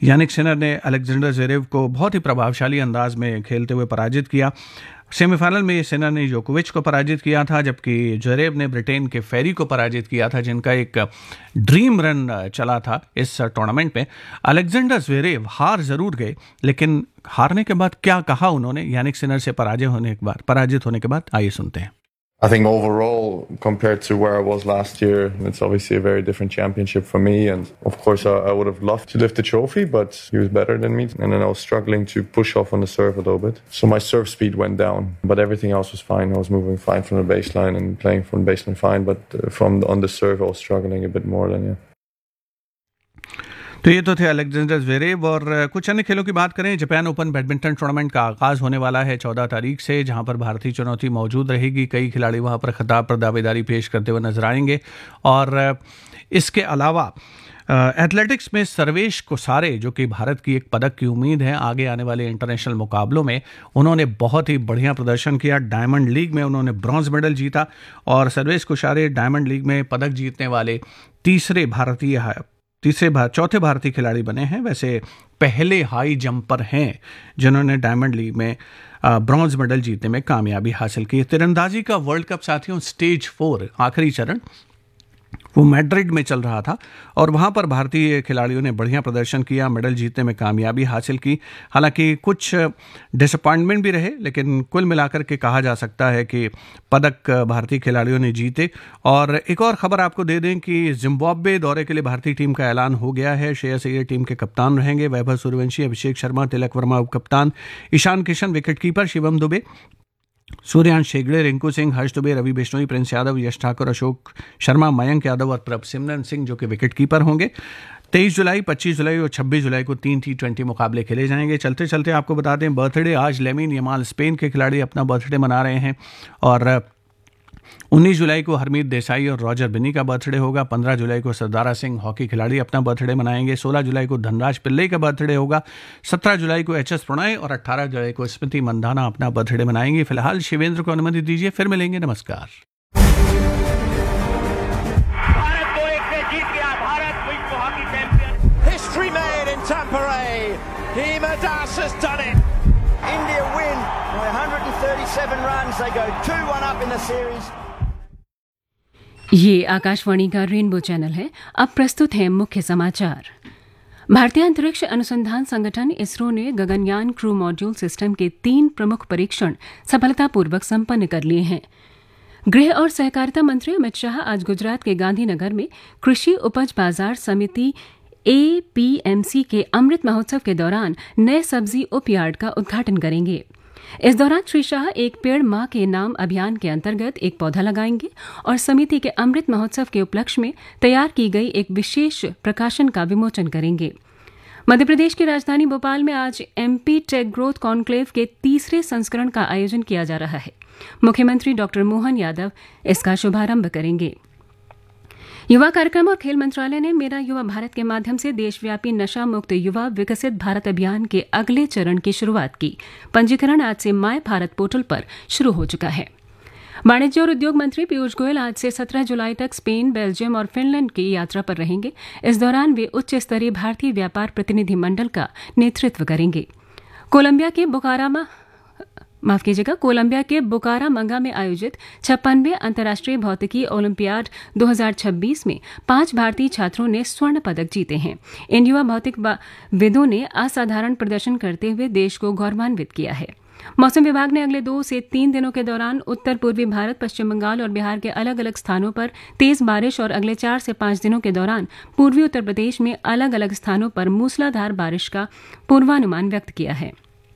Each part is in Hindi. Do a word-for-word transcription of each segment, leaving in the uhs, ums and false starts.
यानिक सिनर ने अलेक्जेंडर ज़्वेरेव को बहुत ही प्रभावशाली अंदाज में खेलते हुए पराजित किया। सेमीफाइनल में सिनर ने जोकोविच को पराजित किया था, जबकि ज़्वेरेव ने ब्रिटेन के फेरी को पराजित किया था, जिनका एक ड्रीम रन चला था इस टूर्नामेंट में। अलेक्जेंडर ज़्वेरेव हार जरूर गए, लेकिन हारने के बाद क्या कहा उन्होंने यानिक सिनर से पराजय होने के बाद पराजित होने के बाद, आइए सुनते हैं। I think overall, compared to where I was last year, it's obviously a very different championship for me. And of course, I, I would have loved to lift the trophy, but he was better than me. And then I was struggling to push off on the serve a little bit. So my serve speed went down, but everything else was fine. I was moving fine from the baseline and playing from the baseline fine. But uh, from the, on the serve, I was struggling a bit more than, yeah. तो ये तो थे अलेक्जेंडर ज़्वेरेव। और कुछ अन्य खेलों की बात करें, जापान ओपन बैडमिंटन टूर्नामेंट का आगाज होने वाला है चौदह तारीख से, जहां पर भारतीय चुनौती मौजूद रहेगी। कई खिलाड़ी वहां पर खिताब पर दावेदारी पेश करते हुए नजर आएंगे। और इसके अलावा एथलेटिक्स में सर्वेश कोसारे, जो कि भारत की एक पदक की उम्मीद है आगे आने वाले इंटरनेशनल मुकाबलों में, उन्होंने बहुत ही बढ़िया प्रदर्शन किया। डायमंड लीग में उन्होंने ब्रॉन्ज मेडल जीता और सर्वेश कोसारे डायमंड लीग में पदक जीतने वाले तीसरे भारतीय तीसरे भार, चौथे भारतीय खिलाड़ी बने हैं। वैसे पहले हाई जंपर हैं जिन्होंने डायमंड लीग में ब्रॉन्ज मेडल जीतने में कामयाबी हासिल की। तीरंदाजी का वर्ल्ड कप साथियों स्टेज फोर आखिरी चरण वो मैड्रिड में चल रहा था और वहां पर भारतीय खिलाड़ियों ने बढ़िया प्रदर्शन किया, मेडल जीतने में कामयाबी हासिल की। हालांकि कुछ डिसअपॉइंटमेंट भी रहे, लेकिन कुल मिलाकर के कहा जा सकता है कि पदक भारतीय खिलाड़ियों ने जीते। और एक और खबर आपको दे दें कि जिम्बाब्वे दौरे के लिए भारतीय टीम का ऐलान हो गया है। श्रेयस अय्यर टीम के कप्तान रहेंगे, वैभव सूर्यवंशी, अभिषेक शर्मा, तिलक वर्मा उप कप्तान, ईशान किशन विकेटकीपर, शिवम दुबे, सूर्यांश शेगड़े, रिंकू सिंह, हर्ष दुबे, रवि बिश्नोई, प्रिंस यादव, यश ठाकुर, अशोक शर्मा, मयंक यादव और प्रभसिमरन सिंह जो कि विकेट कीपर होंगे। तेईस जुलाई, पच्चीस जुलाई और छब्बीस जुलाई को तीन टी ट्वेंटी मुकाबले खेले जाएंगे। चलते चलते आपको बता दें, बर्थडे आज लेमिन यमाल स्पेन के खिलाड़ी अपना बर्थडे मना रहे हैं। और उन्नीस जुलाई को हरमीत देसाई और रॉजर बिन्नी का बर्थडे होगा। पंद्रह जुलाई को सरदारा सिंह हॉकी खिलाड़ी अपना बर्थडे मनाएंगे। सोलह जुलाई को धनराज पिल्ले का बर्थडे होगा। सत्रह जुलाई को एच एस प्रणय और अट्ठारह जुलाई को स्मृति मंधाना अपना बर्थडे मनाएंगे। फिलहाल शिवेंद्र को अनुमति दीजिए, फिर मिलेंगे। नमस्कार। भारत को एक से जीत गया, भारत विश्व hockey champion. History made in टेम्परे, Hima Das has done it. India win by one hundred thirty-seven runs. They go two one up in the series. ये आकाशवाणी का रेनबो चैनल है। अब प्रस्तुत हैं मुख्य समाचार। भारतीय अंतरिक्ष अनुसंधान संगठन इसरो ने गगनयान क्रू मॉड्यूल सिस्टम के तीन प्रमुख परीक्षण सफलतापूर्वक संपन्न कर लिए हैं। गृह और सहकारिता मंत्री अमित शाह आज गुजरात के गांधीनगर में कृषि उपज बाजार समिति ए पी एम सी के अमृत महोत्सव के दौरान नए सब्जी उपयार्ड का उद्घाटन करेंगे। इस दौरान श्री शाह एक पेड़ मां के नाम अभियान के अंतर्गत एक पौधा लगाएंगे और समिति के अमृत महोत्सव के उपलक्ष्य में तैयार की गई एक विशेष प्रकाशन का विमोचन करेंगे। मध्य प्रदेश की राजधानी भोपाल में आज एमपी टेक ग्रोथ कॉन्क्लेव के तीसरे संस्करण का आयोजन किया जा रहा है। मुख्यमंत्री डॉक्टर मोहन यादव इसका शुभारंभ करेंगे। युवा कार्यक्रम और खेल मंत्रालय ने मेरा युवा भारत के माध्यम से देशव्यापी नशा मुक्त युवा विकसित भारत अभियान के अगले चरण की शुरुआत की। पंजीकरण आज से माय भारत पोर्टल पर शुरू हो चुका है। वाणिज्य और उद्योग मंत्री पीयूष गोयल आज से सत्रह जुलाई तक स्पेन, बेल्जियम और फिनलैंड की यात्रा पर रहेंगे। इस दौरान वे उच्च स्तरीय भारतीय व्यापार प्रतिनिधि मंडल का नेतृत्व करेंगे। कोलंबिया के बुकारामा माफ कीजिएगा कोलंबिया के बुकारामंगा में आयोजित छप्पनवें अंतर्राष्ट्रीय भौतिकी ओलंपियाड दो हज़ार छब्बीस में पांच भारतीय छात्रों ने स्वर्ण पदक जीते हैं। इन युवा भौतिक विदों ने असाधारण प्रदर्शन करते हुए देश को गौरवान्वित किया है। मौसम विभाग ने अगले दो से तीन दिनों के दौरान उत्तर पूर्वी भारत, पश्चिम बंगाल और बिहार के अलग अलग स्थानों पर तेज बारिश और अगले चार से पांच दिनों के दौरान पूर्वी उत्तर प्रदेश में अलग अलग स्थानों पर मूसलाधार बारिश का पूर्वानुमान व्यक्त किया है।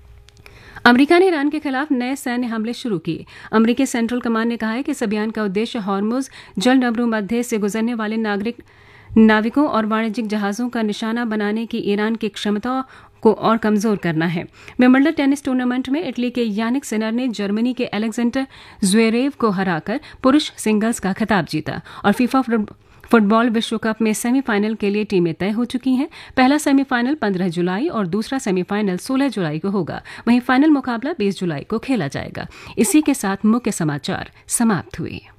अमेरिका ने ईरान के खिलाफ नए सैन्य हमले शुरू किए। अमेरिकी सेंट्रल कमांड ने कहा है कि इस अभियान का उद्देश्य हॉर्मुज जलडमरू मध्य से गुजरने वाले नागरिक नाविकों और वाणिज्यिक जहाजों का निशाना बनाने की ईरान की क्षमता को और कमजोर करना है। विंबलडन टेनिस टूर्नामेंट में इटली के यानिक सिनर ने जर्मनी के अलेक्जेंडर ज़्वेरेव को हराकर पुरुष सिंगल्स का खिताब जीता और फीफा फुटबॉल विश्व कप में सेमीफाइनल के लिए टीमें तय हो चुकी हैं। पहला सेमीफाइनल पंद्रह जुलाई और दूसरा सेमीफाइनल सोलह जुलाई को होगा। वहीं फाइनल मुकाबला बीस जुलाई को खेला जाएगा। इसी के साथ मुख्य समाचार समाप्त हुए।